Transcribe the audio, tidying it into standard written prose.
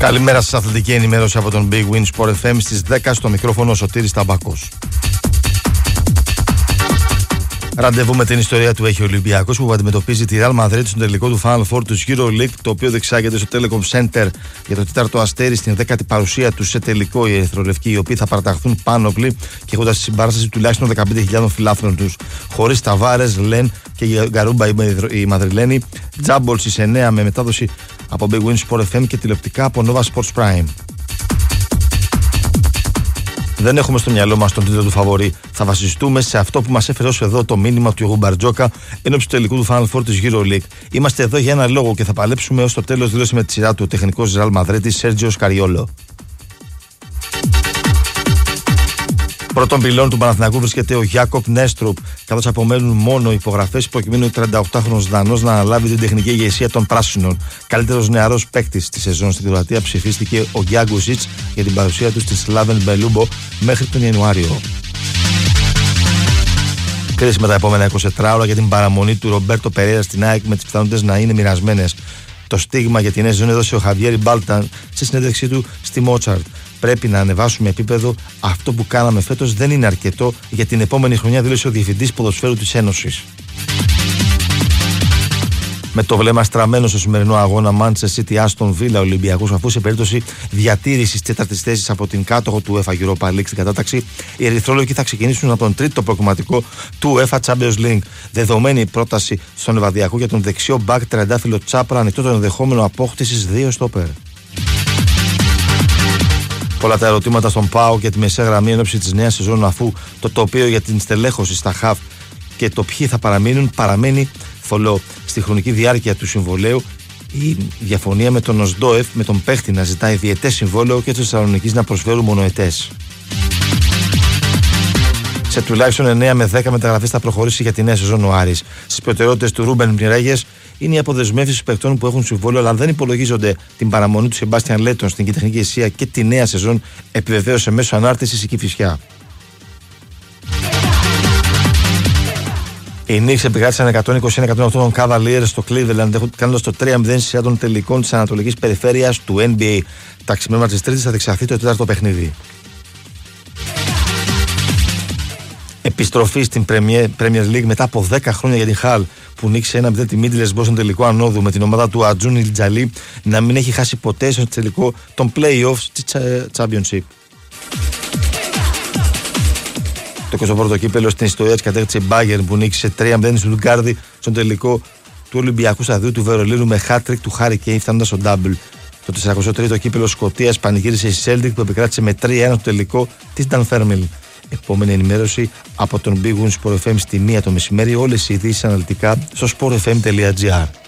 Καλημέρα σας, αθλητική ενημέρωση από τον Big Win Sport FM στις 10 στο μικρόφωνο ο Σωτήρης Ταμπακός. Ραντεβού με την ιστορία του έχει ο Ολυμπιακός που αντιμετωπίζει τη Real Madrid στον τελικό του Final Four του EuroLeague, το οποίο διεξάγεται στο Telecom Center για το 4ο αστέρι στην 10η παρουσία του σε τελικό. Οι ερυθρολευκοί, οι οποίοι θα παραταχθούν πάνωπλοι και έχοντας τη συμπάρασταση τουλάχιστον 15.000 φιλάθλων τους. Χωρίς Ταβάρες, Λεν και Γκαρούμπα οι Μαδριλένοι. Τζάμπολ στις 9 με μετάδοση από Big Win Sport FM και τηλεοπτικά από Nova Sports Prime. Δεν έχουμε στο μυαλό μας τον τίτλο του φαβορί. Θα βασιστούμε σε αυτό που μας έφερε ως εδώ το μήνυμα του Ιωγού Μπαρτζόκα ενώπιση του τελικού του Final Four της EuroLeague. Είμαστε εδώ για ένα λόγο και θα παλέψουμε έως το τέλος, δήλωσε με τη σειρά του ο τεχνικός Real Madrid Σέρτζιο Σκαριόλο. Πρώτον πυλών του Παναθηναϊκού βρίσκεται ο Γιάκοπ Νέστρουπ, καθώς απομένουν μόνο υπογραφές προκειμένου ο 38χρονος Δανός να αναλάβει την τεχνική ηγεσία των Πράσινων. Καλύτερος νεαρός παίκτης τη σεζόν στην Κροατία ψηφίστηκε ο Γιάγκουσιτς για την παρουσία του στη Σλάβεν Μπελούμπο μέχρι τον Ιανουάριο. Κρίση με τα επόμενα 24 ώρα για την παραμονή του Ρομπέρτο Περέιρα στην ΑΕΚ με τις πιθανότητες να είναι μοιρασμένες. Το στίγμα για την νέα σεζόν έδωσε ο Χαβιέρι Μπάλταν στη συνέντευξή του στη Μότσαρτ. Πρέπει να ανεβάσουμε επίπεδο. Αυτό που κάναμε φέτος δεν είναι αρκετό για την επόμενη χρονιά, δήλωσε ο Διευθυντής Ποδοσφαίρου της Ένωσης. Με το βλέμμα στραμμένο στο σημερινό αγώνα Manchester City Aston Villa, Ολυμπιακός, αφού σε περίπτωση διατήρησης τέταρτης θέσης από την κάτοχο του UEFA Europa League στην κατάταξη, οι ερυθρόλογοι θα ξεκινήσουν από τον τρίτο προκριματικό του UEFA Champions League. Δεδομένη η πρόταση στον Ευαδιακό για τον δεξιό μπακ τριαντάφυλλο Τσάπρα, ανοιχτό το ενδεχόμενο απόκτησης 2 στόπερ. Πολλά τα ερωτήματα στον ΠΑΟΚ για τη μεσαία γραμμή εν ώψη της νέας σεζόν, αφού το τοπίο για την στελέχωση στα χαφ και το ποιοι θα παραμείνουν παραμένει θολό. Στη χρονική διάρκεια του συμβολέου, η διαφωνία με τον Οσντόεφ, με τον παίχτη να ζητάει διετές συμβόλαιο και τους Θεσσαλονικείς να προσφέρουν μονοετές. Σε τουλάχιστον 9 με 10 μεταγραφές θα προχωρήσει για τη νέα σεζόν ο Άρης. Στις προτεραιότητες του Ρούμπεν Μιρέγες είναι οι αποδεσμεύσεις παιχτών που έχουν συμβόλαιο, αλλά δεν υπολογίζονται την παραμονή του Σεμπάστιαν Λέτον στην τεχνική ηγεσία και τη νέα σεζόν, επιβεβαίωσε μέσω ανάρτησης η Κηφισιά. Οι Knicks επικράτησαν 121-108 των Cavaliers στο Cleveland, κάνοντας το 3-0 στη σειρά των τελικών της Ανατολικής Περιφέρειας του NBA. Τα ξημέρωματα της Τρίτης θα διεξαχθεί το 4ο παιχνίδι. Επιστροφή στην Premier League μετά από 10 χρόνια για την Χαλ, που νίκησε 1-0 τη Middlesbrough στον τελικό ανόδου, με την ομάδα του Ατζούν Ιλτζαλή να μην έχει χάσει ποτέ στο τελικό των Playoffs της Championship. Το 21ο κύπελο στην ιστορία της κατέκτησε η Bayern, που νίκησε 3-0 στον Γκάρδι στον τελικό του Ολυμπιακού Σταδίου του Βερολίνου με hat-trick του Harry Kane, φτάνοντας στο double. Το 43ο κύπελο Σκωτίας πανηγύρισε η Celtic, που επικράτησε με 3-1 στο τελικό της Dunfermline. Επόμενη ενημέρωση από τον Big Win Sport FM στη 1 το μεσημέρι. Όλες οι ειδήσεις αναλυτικά στο sportfm.gr.